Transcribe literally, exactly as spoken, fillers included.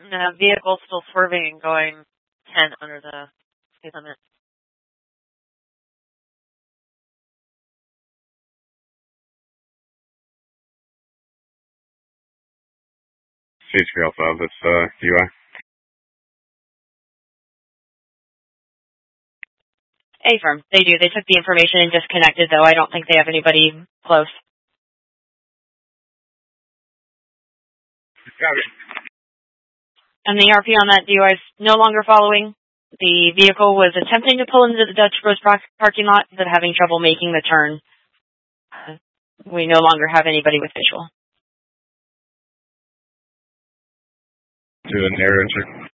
The vehicle still swerving and going ten under the speed limit. C H P Alpha, that's uh, U I. A-firm. They do. They took the information and disconnected, though. I don't think they have anybody close. Got it. And the R P on that D U I is no longer following. The vehicle was attempting to pull into the Dutch Bros parking lot, but having trouble making the turn. Uh, we no longer have anybody with visual. Do a narrow check.